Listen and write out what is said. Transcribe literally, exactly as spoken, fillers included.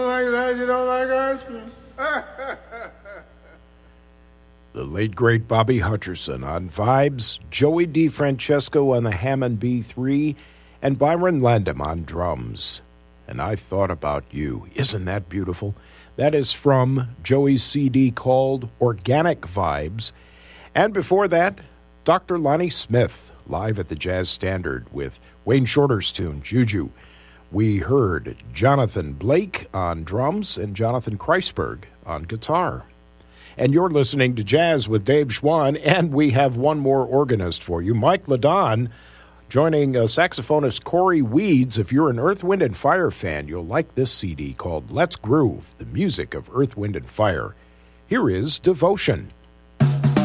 Like that, you don't like ice cream. The late, great Bobby Hutcherson on vibes, Joey DeFrancesco on the Hammond B three, and Byron Landam on drums. And I Thought About You. Isn't that beautiful? That is from Joey's C D called Organic Vibes. And before that, Doctor Lonnie Smith, live at the Jazz Standard with Wayne Shorter's tune, Juju. We heard Jonathan Blake on drums and Jonathan Kreisberg on guitar. And you're listening to Jazz with Dave Schwann, and we have one more organist for you, Mike Ladon, joining uh, saxophonist Corey Weeds. If you're an Earth, Wind, and Fire fan, you'll like this C D called Let's Groove, the music of Earth, Wind, and Fire. Here is Devotion.